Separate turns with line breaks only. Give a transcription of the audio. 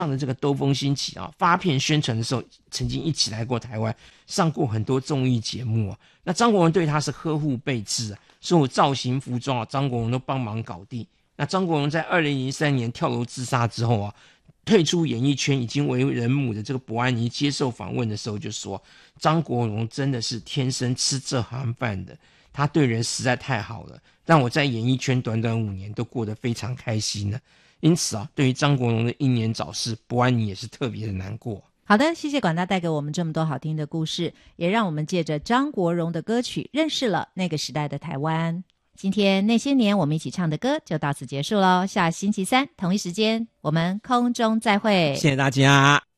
的这个兜风兴起啊，发片宣传的时候曾经一起来过台湾，上过很多综艺节目啊。那张国荣对他是呵护备至啊，所有造型服装啊，张国荣都帮忙搞定。那张国荣在2003年跳楼自杀之后啊，退出演艺圈已经为人母的这个伯安妮接受访问的时候就说，张国荣真的是天生吃这行饭的，他对人实在太好了，让我在演艺圈短短5年都过得非常开心呢。因此啊，对于张国荣的英年早逝，伯安妮也是特别的难过。
好的，谢谢管大带给我们这么多好听的故事，也让我们借着张国荣的歌曲认识了那个时代的台湾。今天那些年我们一起唱的歌就到此结束咯，下星期三同一时间我们空中再会，
谢谢大家。